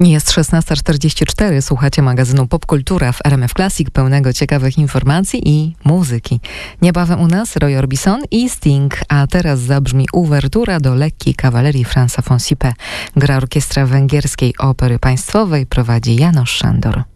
Jest 16:44, słuchacie magazynu Popkultura w RMF Classic, pełnego ciekawych informacji i muzyki. Niebawem u nas Roy Orbison i Sting, a teraz zabrzmi uwertura do lekkiej kawalerii Franza Fonsipe. Gra orkiestra Węgierskiej Opery Państwowej, prowadzi János Sándor.